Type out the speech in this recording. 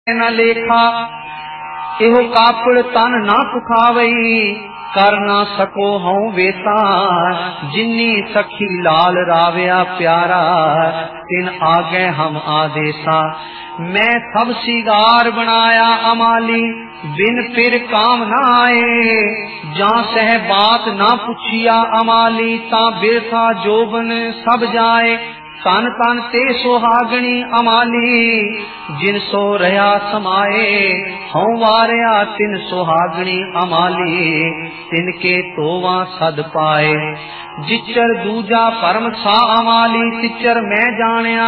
न लेखा एहो कापड़ तन ना सुखावई कर ना सको हूं वेता जिन्नी सखी लाल रावया प्यारा तिन आगे हम आदेसा मैं सब सिगार बनाया अमाली बिन फिर काम ना आए जा सह बात ना पुछिया अमाली ता बेथा जोबन सब जाए तन तन ते सुहागणी अमाली जिन सो रहा समाए हूं वारिया तिन सुहागणी अमाली तिनके तोवा सद पाए जिचर दूजा परम सा अमाली तिचर मैं जानिया